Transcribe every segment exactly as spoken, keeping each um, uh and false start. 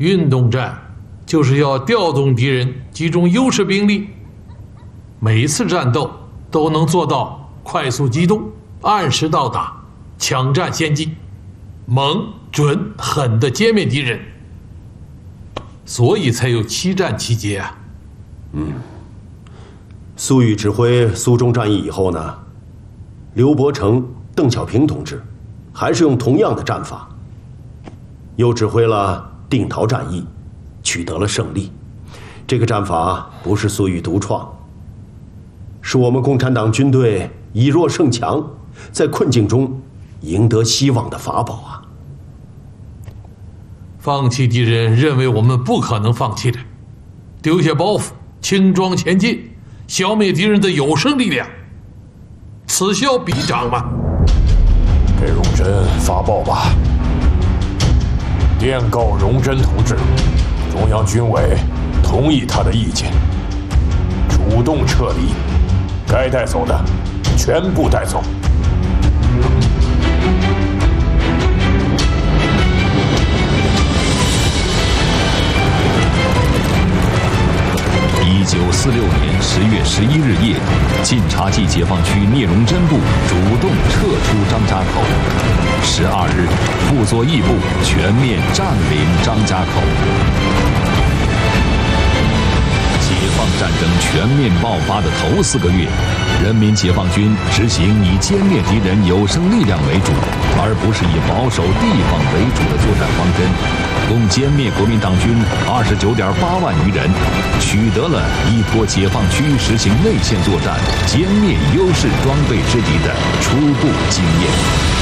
运动战就是要调动敌人集中优势兵力，每一次战斗都能做到快速机动、按时到达、抢占先机，猛、准、狠地歼灭敌人，所以才有七战七捷啊。 嗯，苏玉指挥苏中战役以后呢，刘伯承、邓小平同志还是用同样的战法，又指挥了定陶战役，取得了胜利。这个战法不是苏玉独创，是我们共产党军队以弱胜强，在困境中赢得希望的法宝啊！ 放弃敌人认为我们不可能放弃的，丢下包袱，轻装前进，消灭敌人的有生力量，此消彼长嘛。 给荣臻发报吧，电告荣臻同志，中央军委同意他的意见，主动撤离，该带走的全部带走。 一九四六年十月十一日夜，晋察冀解放区聂荣臻部主动撤出张家口。十二日，傅作义部全面占领张家口。解放战争全面爆发的头四个月，人民解放军执行以歼灭敌人有生力量为主，而不是以保守地方为主的作战方针，共歼灭国民党军二十九点八万余人，取得了依托解放区实行内线作战、歼灭优势装备之敌的初步经验。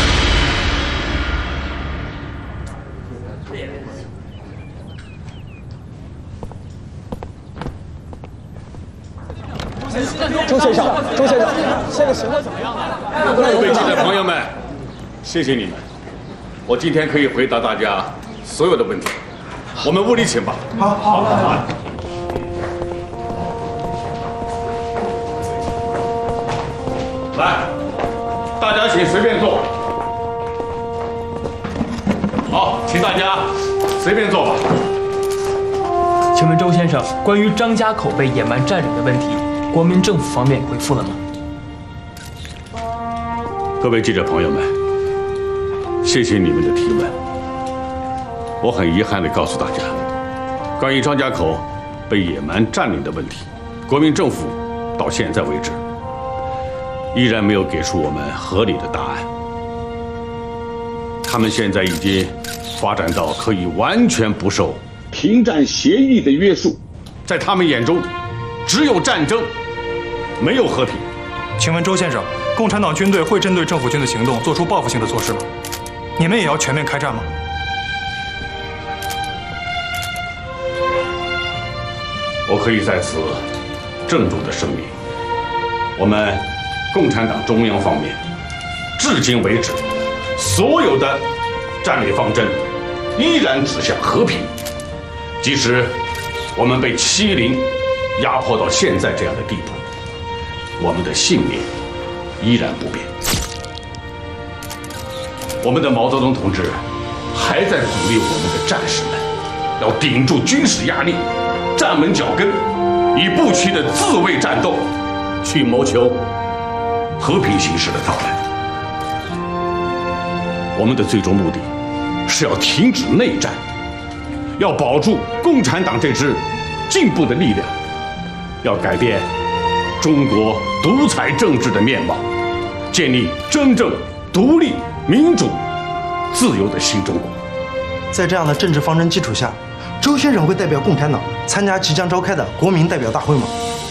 周先生，周先生，现在情况怎么样啊？ 各位记者朋友们，谢谢你们，我今天可以回答大家所有的问题。我们屋里请吧。 好，好，好。 来，大家请随便坐。好，请大家随便坐吧。 请问周先生，关于张家口被野蛮占领的问题，国民政府方面回复了吗？ 各位记者朋友们，谢谢你们的提问。我很遗憾地告诉大家，关于张家口被野蛮占领的问题，国民政府到现在为止依然没有给出我们合理的答案。他们现在已经发展到可以完全不受停战协议的约束，在他们眼中，只有战争，没有和平。 请问周先生，共产党军队会针对政府军的行动做出报复性的措施吗？你们也要全面开战吗？ 我可以在此郑重地声明，我们共产党中央方面至今为止所有的战略方针依然指向和平，即使我们被欺凌压迫到现在这样的地步，我们的信念依然不变。我们的毛泽东同志还在鼓励我们的战士们要顶住军事压力，站稳脚跟，以不屈的自卫战斗去谋求和平形势的到来。我们的最终目的是要停止内战，要保住共产党这支进步的力量，要改变中国独裁政治的面貌，建立真正独立、民主、自由的新中国。 在这样的政治方针基础下，周先生会代表共产党参加即将召开的国民代表大会吗？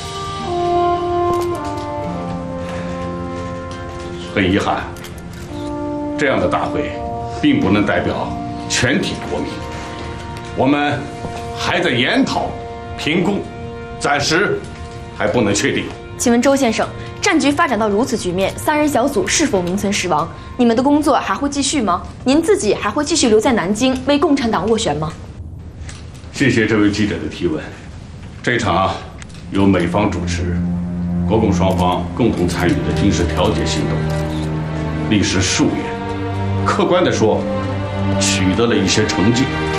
很遗憾，这样的大会并不能代表全体国民，我们还在研讨、评估，暂时还不能确定。 请问周先生，战局发展到如此局面，三人小组是否名存实亡？你们的工作还会继续吗？您自己还会继续留在南京为共产党斡旋吗？ 谢谢这位记者的提问。这场由美方主持、国共双方共同参与的军事调解行动，历时数月，客观地说，取得了一些成绩。